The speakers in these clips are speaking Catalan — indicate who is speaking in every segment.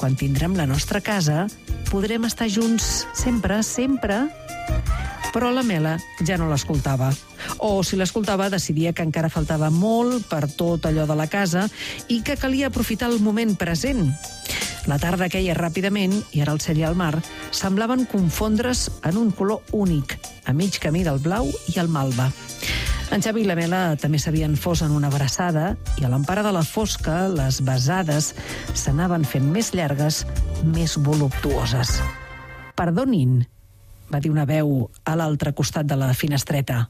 Speaker 1: quan tindrem la nostra casa, podrem estar junts sempre, sempre. Però la Mela ja no l'escoltava. O, si l'escoltava, decidia que encara faltava molt per tot allò de la casa i que calia aprofitar el moment present. La tarda queia ràpidament i ara el cel i el mar semblaven confondre's en un color únic, a mig camí del blau i el malva. En Xavi i la Mela també s'havien fos en una abraçada i a l'empara de la fosca les besades s'anaven fent més llargues, més voluptuoses. «Perdonin», va dir una veu a l'altre costat de la finestreta.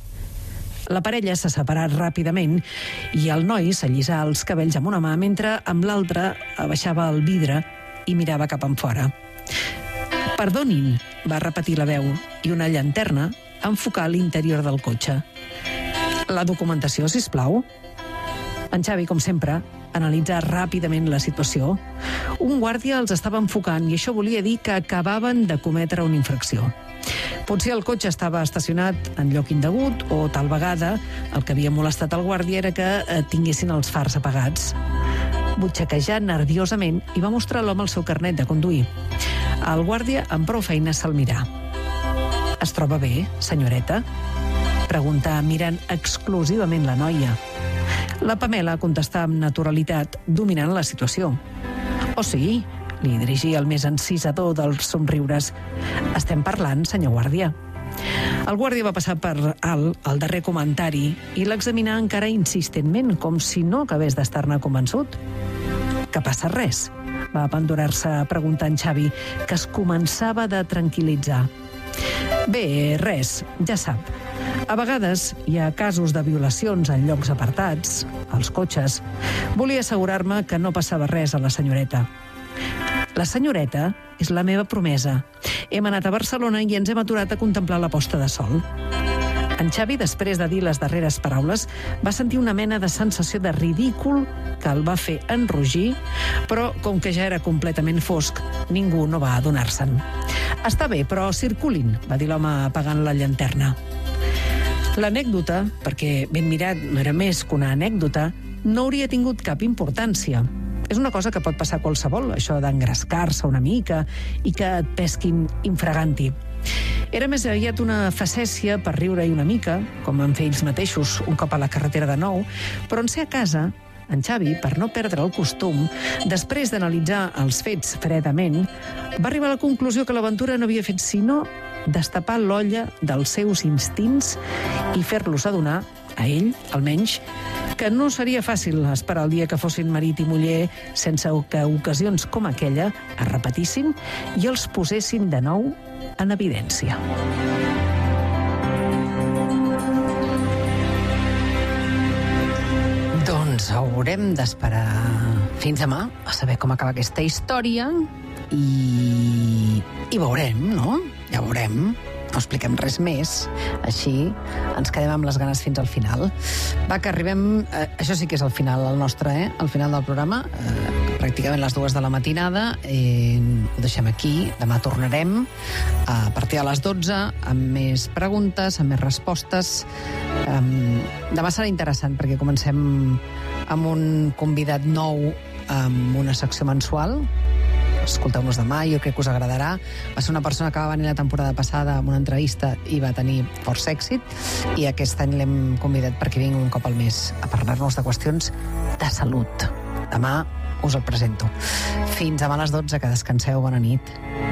Speaker 1: La parella s'ha separat ràpidament i el noi s'allisà els cabells amb una mà mentre amb l'altra abaixava el vidre i mirava cap enfora. «Perdonin», va repetir la veu, i una llanterna enfocà l'interior del cotxe. «La documentació, sisplau». En Xavi, com sempre, analitzà ràpidament la situació. Un guàrdia els estava enfocant i això volia dir que acabaven de cometre una infracció. Potser el cotxe estava estacionat en lloc indegut o tal vegada el que havia molestat el guàrdia era que tinguessin els fars apagats. Butxaquejà nerviosament i va mostrar a l'home el seu carnet de conduir. El guàrdia amb prou feines se'l mirà. «Es troba bé, senyoreta?», preguntà mirant exclusivament la noia. La Pamela contestà amb naturalitat, dominant la situació. «Oh, sí», li dirigia el més encisador dels somriures. «Estem parlant, senyor guàrdia». El guàrdia va passar per alt el darrer comentari i l'examinà encara insistentment, com si no acabés d'estar-ne convençut. «Que passa res?», va apendurar-se a preguntar en Xavi, que es començava de tranquil·litzar. «Bé, res, ja sap. A vegades hi ha casos de violacions en llocs apartats, als cotxes. Volia assegurar-me que no passava res a la senyoreta». «La senyoreta és la meva promesa. Hem anat a Barcelona i ens hem aturat a contemplar la posta de sol». En Xavi, després de dir les darreres paraules, va sentir una mena de sensació de ridícul que el va fer enrogir, però com que ja era completament fosc, ningú no va adonar-se'n. «Està bé, però circulin», va dir l'home apagant la llanterna. L'anècdota, perquè ben mirat no era més que una anècdota, no hauria tingut cap importància. És una cosa que pot passar a qualsevol, això d'engrescar-se una mica i que et pesquin infraganti. Era més aviat una facècia per riure-hi una mica, com van fer ells mateixos un cop a la carretera de nou, però en ser a casa, en Xavi, per no perdre el costum, després d'analitzar els fets fredament, va arribar a la conclusió que l'aventura no havia fet sinó destapar l'olla dels seus instints i fer-los adonar, a ell, almenys, que no seria fàcil esperar el dia que fossin marit i muller sense que ocasions com aquella es repetissin i els posessin de nou en evidència. Doncs haurem d'esperar fins demà a saber com acaba aquesta història i veurem, no? Ja veurem. No expliquem res més, així ens quedem amb les ganes fins al final. Va, que arribem... això sí que és el final, el nostre, el final del programa, pràcticament les 2 de la matinada. Ho deixem aquí, demà tornarem a partir de les 12 amb més preguntes, amb més respostes. Demà serà interessant perquè comencem amb un convidat nou amb una secció mensual. Escolteu-nos demà, jo crec que us agradarà. Va ser una persona que va venir la temporada passada amb una entrevista i va tenir força èxit, i aquest any l'hem convidat perquè vingui un cop al mes a parlar-nos de qüestions de salut. Demà us el presento. Fins demà a les 12, que descanseu, bona nit.